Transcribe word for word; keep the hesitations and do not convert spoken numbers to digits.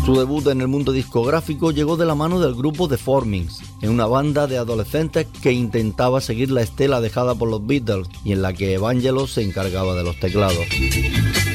Su debut en el mundo discográfico llegó de la mano del grupo The Formings, en una banda de adolescentes que intentaba seguir la estela dejada por los Beatles y en la que Vangelos se encargaba de los teclados.